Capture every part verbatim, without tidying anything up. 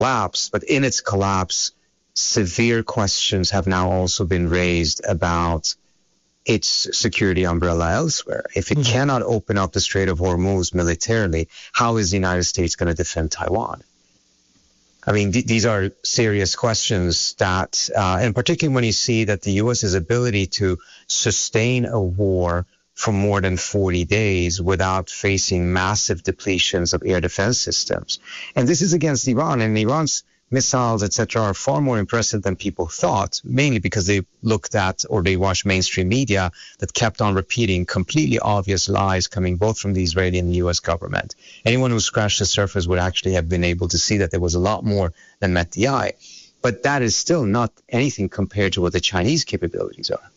collapsed, but in its collapse, severe questions have now also been raised about its security umbrella elsewhere. If it mm-hmm. cannot open up the Strait of Hormuz militarily, how is the United States going to defend Taiwan? I mean, th- these are serious questions that, uh, and particularly when you see that the U S's ability to sustain a war for more than forty days without facing massive depletions of air defense systems. And this is against Iran, and Iran's missiles, et cetera, are far more impressive than people thought, mainly because they looked at or they watched mainstream media that kept on repeating completely obvious lies coming both from the Israeli and the U S government. Anyone who scratched the surface would actually have been able to see that there was a lot more than met the eye. But that is still not anything compared to what the Chinese capabilities are.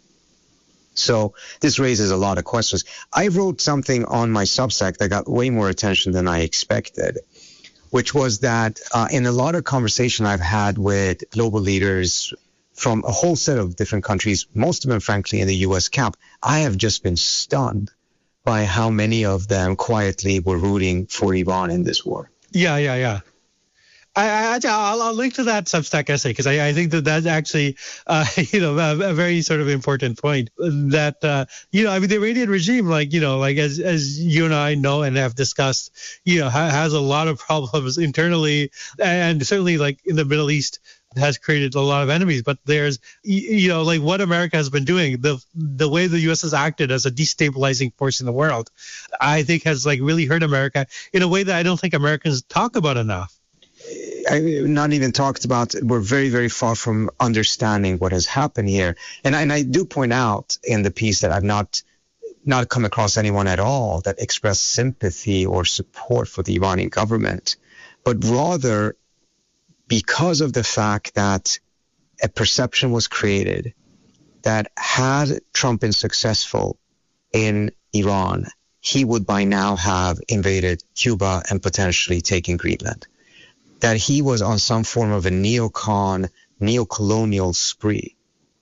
So this raises a lot of questions. I wrote something on my Substack that got way more attention than I expected, which was that uh, in a lot of conversation I've had with global leaders from a whole set of different countries, most of them, frankly, in the U S camp, I have just been stunned by how many of them quietly were rooting for Iran in this war. Yeah, yeah, yeah. I, I, I'll, I'll link to that Substack essay because I, I think that that's actually, uh, you know, a, a very sort of important point that, uh, you know, I mean, the Iranian regime, like, you know, like as as you and I know and have discussed, you know, ha- has a lot of problems internally and certainly like in the Middle East has created a lot of enemies. But there's, you know, like what America has been doing, the the way the U S has acted as a destabilizing force in the world, I think has like really hurt America in a way that I don't think Americans talk about enough. I, not even talked about, we're very, very far from understanding what has happened here. And I, and I do point out in the piece that I've not not come across anyone at all that expressed sympathy or support for the Iranian government, but rather because of the fact that a perception was created that had Trump been successful in Iran, he would by now have invaded Cuba and potentially taken Greenland. That he was on some form of a neocon, neo-colonial spree,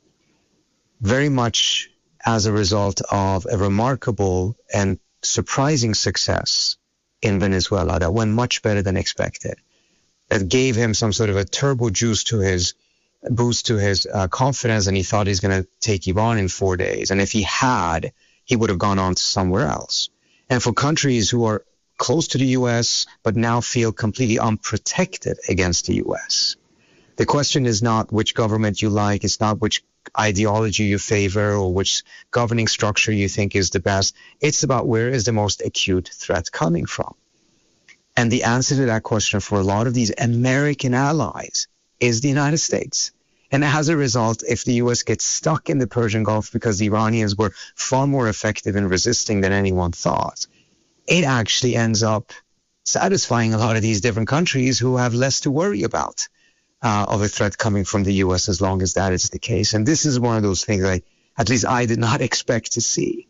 very much as a result of a remarkable and surprising success in Venezuela that went much better than expected, that gave him some sort of a turbo juice to his boost to his uh, confidence, and he thought he's going to take Iran in four days. And if he had, he would have gone on to somewhere else. And for countries who are close to the U S, but now feel completely unprotected against the U S. The question is not which government you like, it's not which ideology you favor or which governing structure you think is the best. It's about where is the most acute threat coming from. And the answer to that question for a lot of these American allies is the United States. And as a result, if the U S gets stuck in the Persian Gulf because the Iranians were far more effective in resisting than anyone thought, it actually ends up satisfying a lot of these different countries who have less to worry about uh, of a threat coming from the U S as long as that is the case. And this is one of those things that at least I did not expect to see.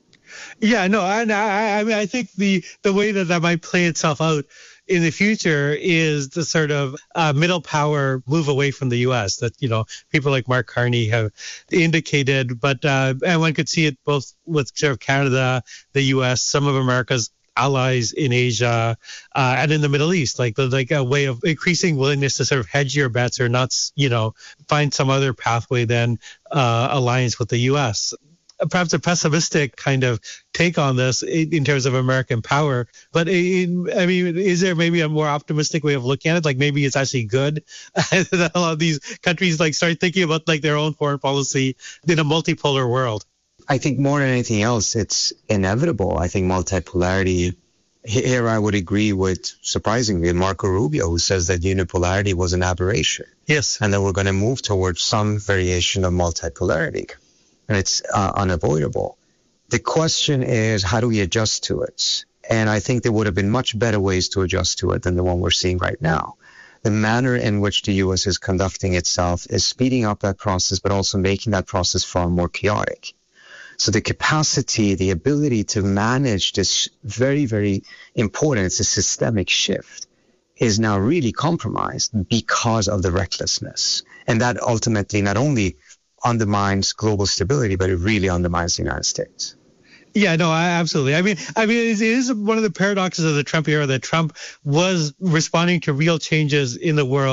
Yeah, no, and I, I mean, I think the, the way that that might play itself out in the future is the sort of uh, middle power move away from the U S that, you know, people like Mark Carney have indicated. But uh, and one could see it both with sort of Canada, the U S, some of America's allies in Asia uh, and in the Middle East, like the, like a way of increasing willingness to sort of hedge your bets or not, you know, find some other pathway than uh, alliance with the U S. Perhaps a pessimistic kind of take on this in terms of American power. But in, I mean, is there maybe a more optimistic way of looking at it? Like maybe it's actually good that a lot of these countries like start thinking about like their own foreign policy in a multipolar world. I think more than anything else, it's inevitable. I think multipolarity, here I would agree with, surprisingly, Marco Rubio, who says that unipolarity was an aberration. Yes. And that we're going to move towards some variation of multipolarity. And it's uh, unavoidable. The question is, how do we adjust to it? And I think there would have been much better ways to adjust to it than the one we're seeing right now. The manner in which the U S is conducting itself is speeding up that process, but also making that process far more chaotic. So the capacity, the ability to manage this very, very important, it's a systemic shift, is now really compromised because of the recklessness. And that ultimately not only undermines global stability, but it really undermines the United States. Yeah, no, I, absolutely. I mean, I mean, it is one of the paradoxes of the Trump era that Trump was responding to real changes in the world